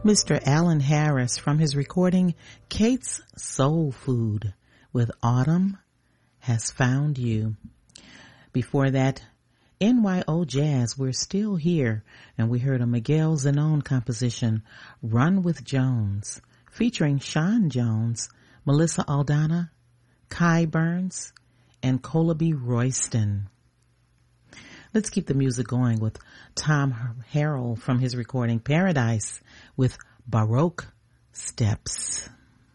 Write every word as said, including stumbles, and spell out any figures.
Mister Alan Harris from his recording Kate's Soul Food with Autumn Has Found You. Before that, N Y O Jazz, We're Still Here, and we heard a Miguel Zenón composition, Run with Jones, featuring Sean Jones, Melissa Aldana, Kai Burns, and Colaby Royston. Let's keep the music going with Tom Harrell from his recording Paradise with Baroque Steps.